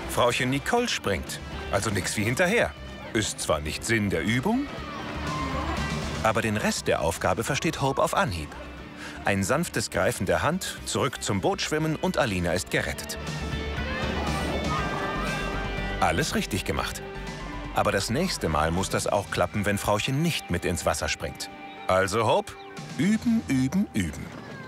Frauchen Nicole springt, also nix wie hinterher. Ist zwar nicht Sinn der Übung, aber den Rest der Aufgabe versteht Hope auf Anhieb. Ein sanftes Greifen der Hand, zurück zum Boot schwimmen und Alina ist gerettet. Alles richtig gemacht. Aber das nächste Mal muss das auch klappen, wenn Frauchen nicht mit ins Wasser springt. Also Hope, üben, üben, üben.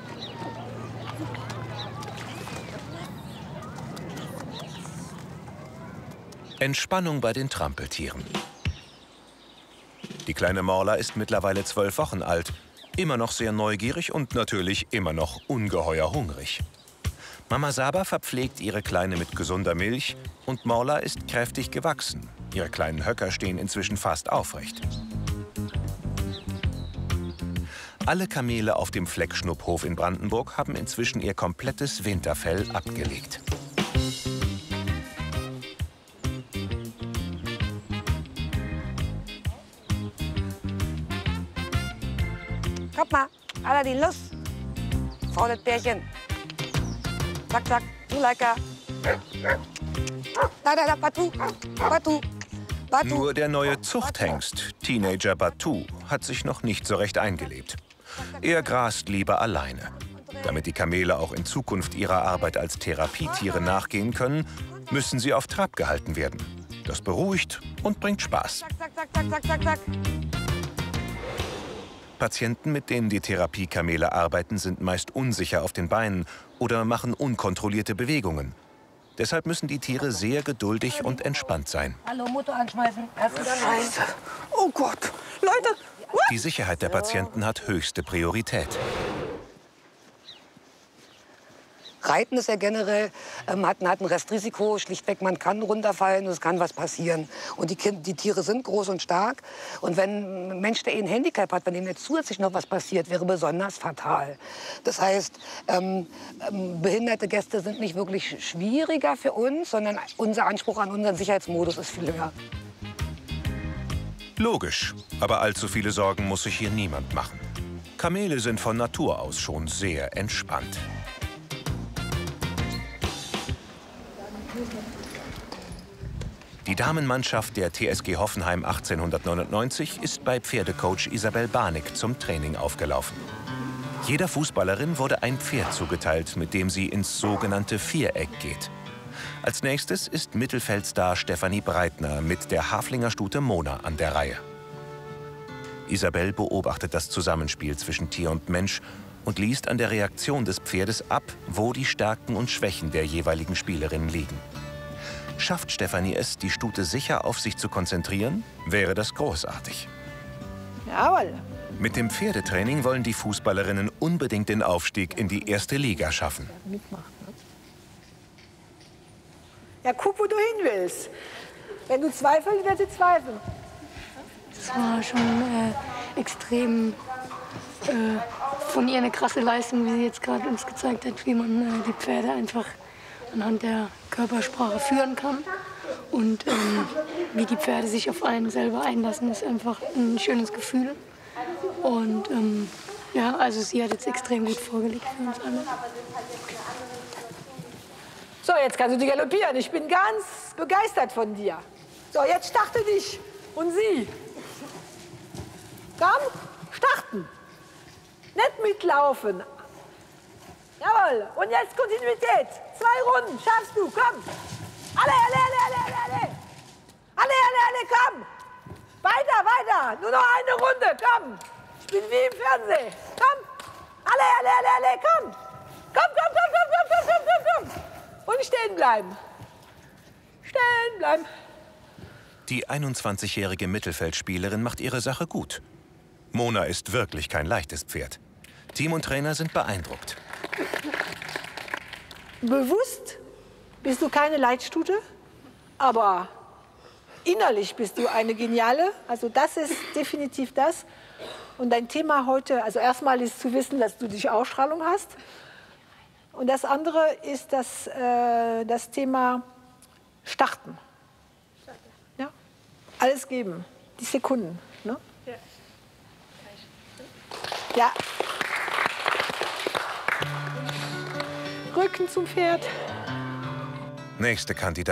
Entspannung bei den Trampeltieren. Die kleine Morla ist mittlerweile 12 Wochen alt, immer noch sehr neugierig und natürlich immer noch ungeheuer hungrig. Mama Saba verpflegt ihre Kleine mit gesunder Milch und Morla ist kräftig gewachsen. Ihre kleinen Höcker stehen inzwischen fast aufrecht. Alle Kamele auf dem Fleckschnupphof in Brandenburg haben inzwischen ihr komplettes Winterfell abgelegt. Komm mal, Aladdin, los. Frau das Bärchen. Zack, zack, du lecker. Da, Batu, Batu, Batu. Nur der neue Zuchthengst, Teenager Batu, hat sich noch nicht so recht eingelebt. Er grast lieber alleine. Damit die Kamele auch in Zukunft ihrer Arbeit als Therapietiere nachgehen können, müssen sie auf Trab gehalten werden. Das beruhigt und bringt Spaß. Zack, zack, zack, zack, zack, zack. Patienten, mit denen die Therapiekamele arbeiten, sind meist unsicher auf den Beinen oder machen unkontrollierte Bewegungen. Deshalb müssen die Tiere sehr geduldig und entspannt sein. Hallo, Motor anschmeißen. Scheiße. Oh Gott. Leute. Die Sicherheit der Patienten hat höchste Priorität. Reiten ist ja generell, hat ein Restrisiko, schlichtweg, man kann runterfallen und es kann was passieren. Und die Tiere sind groß und stark. Und wenn ein Mensch, der ein Handicap hat, wenn ihm jetzt zusätzlich noch was passiert, wäre besonders fatal. Das heißt, behinderte Gäste sind nicht wirklich schwieriger für uns, sondern unser Anspruch an unseren Sicherheitsmodus ist viel höher. Logisch, aber allzu viele Sorgen muss sich hier niemand machen. Kamele sind von Natur aus schon sehr entspannt. Die Damenmannschaft der TSG Hoffenheim 1899 ist bei Pferdecoach Isabel Barnick zum Training aufgelaufen. Jeder Fußballerin wurde ein Pferd zugeteilt, mit dem sie ins sogenannte Viereck geht. Als nächstes ist Mittelfeldstar Stefanie Breitner mit der Haflinger Stute Mona an der Reihe. Isabel beobachtet das Zusammenspiel zwischen Tier und Mensch und liest an der Reaktion des Pferdes ab, wo die Stärken und Schwächen der jeweiligen Spielerin liegen. Schafft Stefanie es, die Stute sicher auf sich zu konzentrieren, wäre das großartig. Jawohl. Mit dem Pferdetraining wollen die Fußballerinnen unbedingt den Aufstieg in die erste Liga schaffen. Ja, guck, wo du hin willst. Wenn du zweifelst, wird sie zweifeln. Das war schon extrem von ihr eine krasse Leistung, wie sie jetzt gerade uns gezeigt hat, wie man die Pferde einfach anhand der Körpersprache führen kann. Und wie die Pferde sich auf einen selber einlassen, ist einfach ein schönes Gefühl. Und ja, also sie hat jetzt extrem gut vorgelegt für uns alle. So, jetzt kannst du dich galoppieren. Ich bin ganz begeistert von dir. So, jetzt starte dich und sie. Komm, starten. Nicht mitlaufen. Jawohl. Und jetzt Kontinuität. 2 Runden. Schaffst du. Komm. Alle. Alle, komm. Weiter. Nur noch eine Runde. Komm. Ich bin wie im Fernsehen. Komm. Alle. Komm. Komm. Und stehen bleiben. Stehen bleiben. Die 21-jährige Mittelfeldspielerin macht ihre Sache gut. Mona ist wirklich kein leichtes Pferd. Team und Trainer sind beeindruckt. Bewusst bist du keine Leitstute, aber innerlich bist du eine geniale. Also das ist definitiv das. Und dein Thema heute, also erstmal ist zu wissen, dass du die Ausstrahlung hast. Und das andere ist das Thema Starten. Ja? Alles geben, die Sekunden. Ne? Ja. Rücken zum Pferd. Nächste Kandidatin.